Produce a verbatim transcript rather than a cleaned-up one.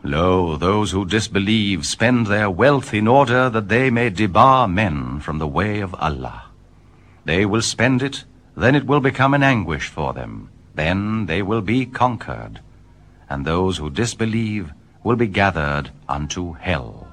Lo, those who disbelieve spend their wealth in order that they may debar men from the way of Allah. They will spend it, then it will become an anguish for them. Then they will be conquered, and those who disbelieve will be gathered unto hell.